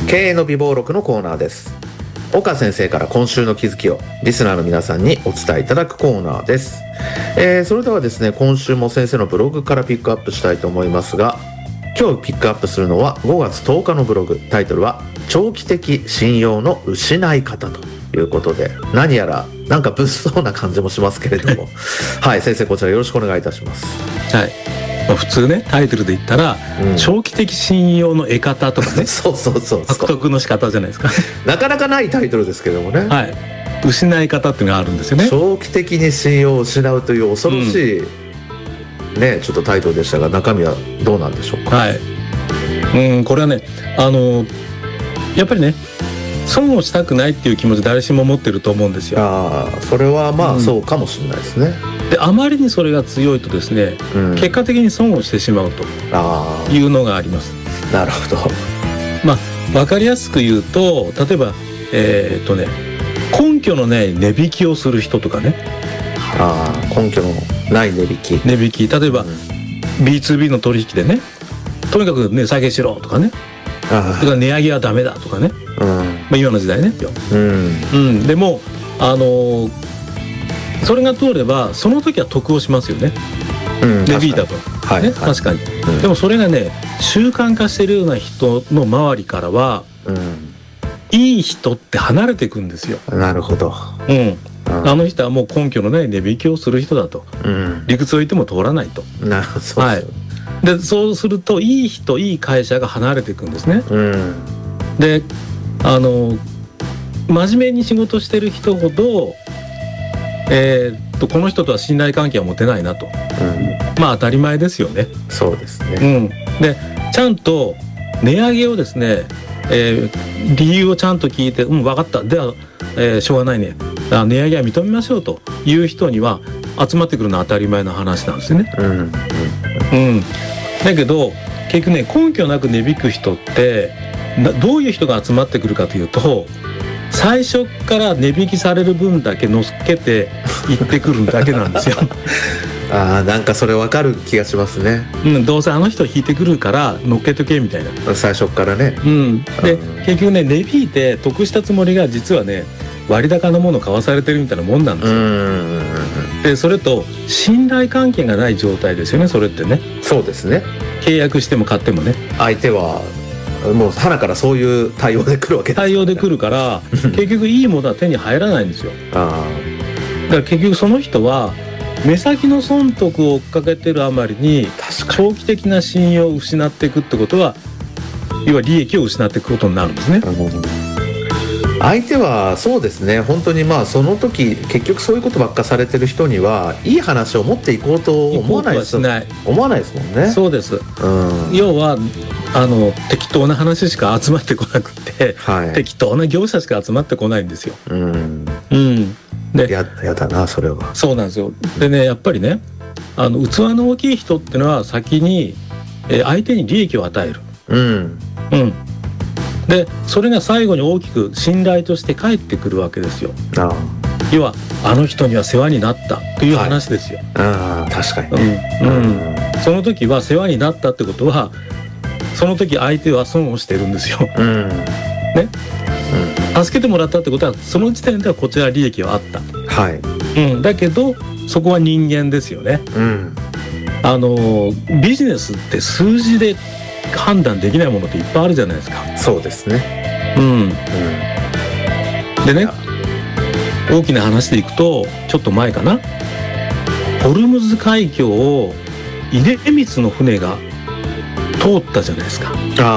経営の美貌録のコーナーです。岡先生から今週の気づきをリスナーの皆さんにお伝えいただくコーナーです。それではですね、今週も先生のブログからピックアップしたいと思いますが、今日ピックアップするのは5月10日のブログ。タイトルは長期的信用の失い方ということで、何やらなんか物騒な感じもしますけれどもはい先生、こちらよろしくお願いいたします。 はい、普通ね、タイトルで言ったら、長期的信用の得方とかねそう獲得の仕方じゃないですかなかなかないタイトルですけどもね、 はい、失い方っていうのがあるんですよね。 長期的に信用を失うという恐ろしい、ね、ちょっとタイトルでしたが、中身はどうなんでしょうか。 はい、これはね、やっぱりね、損をしたくないっていう気持ち誰しも持ってると思うんですよ。 それはまあそうかもしれないですね。 であまりにそれが強いとですね、結果的に損をしてしまうというのがあります。 なるほど。 分かりやすく言うと、例えば根拠のない値引きをする人とかね。 根拠のない値引き。 例えば、B2B の取引でね、とにかく値下げしろとかね、それから値上げはダメだとかね、今の時代ね、でもそれが通ればその時は得をしますよね、値引いたと、確かに、でもそれがね、習慣化してるような人の周りからは、いい人って離れていくんですよ。 なるほど。 あの人はもう根拠のない値引きをする人だと、理屈を言っても通らないと。 なるほど。 でそうするといい人、いい会社が離れていくんですね。で真面目に仕事してる人ほど、この人とは信頼関係は持てないなと、当たり前ですよね。 そうですね。 でちゃんと値上げをですね、理由をちゃんと聞いて、分かった、では、しょうがないね、値上げは認めましょうという人には集まってくるのは当たり前の話なんですよね。だけど結局ね、根拠なく値引く人ってどういう人が集まってくるかというと、最初から値引きされる分だけ乗っけていってくるだけなんですよなんかそれ分かる気がしますね。 どうせあの人引いてくるから乗っけとけみたいな、 最初からね。 で結局ね、値引いて得したつもりが実はね、割高なもの買わされてるみたいなもんなんですよ。でそれと信頼関係がない状態ですよね、それってね。 そうですね。 契約しても買ってもね、 相手はもう鼻からそういう対応で来るわけです。 対応で来るから結局いいものは手に入らないんですよ。だから結局その人は目先の損得を追っかけてるあまりに長期的な信用を失っていくってことは、要は利益を失っていくことになるんですね。 相手はそうですね、本当にその時結局そういうことばっかされてる人にはいい話を持っていこうと思わないですもんね。 そうです、要は適当な話しか集まってこなくて、適当な業者しか集まってこないんですよ。でやだな、それは。 そうなんですよ。でね、やっぱりね、器の大きい人っていうのは先に相手に利益を与える。でそれが最後に大きく信頼として返ってくるわけですよ。要はあの人には世話になったという話ですよ。 確かにね。 その時は世話になったってことは、その時相手は損をしてるんですよ。助けてもらったってことは、その時点ではこちら利益はあった。だけどそこは人間ですよね。ビジネスって数字で判断できないものっていっぱいあるじゃないですか。 そうですね。 でね、大きな話でいくと、ちょっと前かな、ホルムズ海峡を出光の船が通ったじゃないですか。